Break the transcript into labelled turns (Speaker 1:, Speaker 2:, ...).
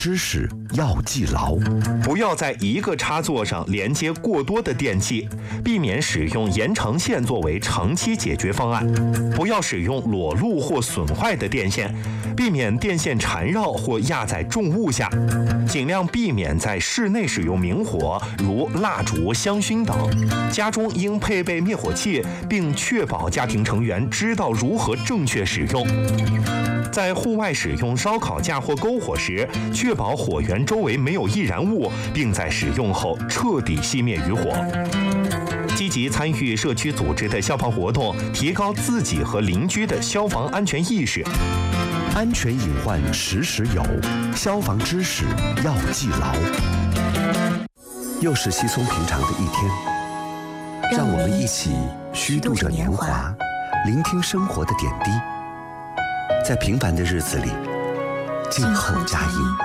Speaker 1: 知识要记牢，
Speaker 2: 不要在一个插座上连接过多的电器，避免使用延长线作为长期解决方案。不要使用裸露或损坏的电线，避免电线缠绕或压在重物下。尽量避免在室内使用明火，如蜡烛、香薰等。家中应配备灭火器，并确保家庭成员知道如何正确使用。在户外使用烧烤架或篝火时，确保火源周围没有易燃物，并在使用后彻底熄灭余火。积极参与社区组织的消防活动，提高自己和邻居的消防安全意识。
Speaker 1: 安全隐患时时有，消防知识要记牢。又是稀松平常的一天，让我们一起虚度着年华，聆听生活的点滴，在平凡的日子里静候佳音。